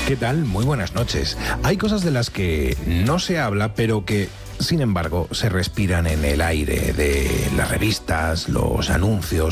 ¿Qué tal? Muy buenas noches. Hay cosas de las que no se habla, pero que, sin embargo, se respiran en el aire de las revistas, los anuncios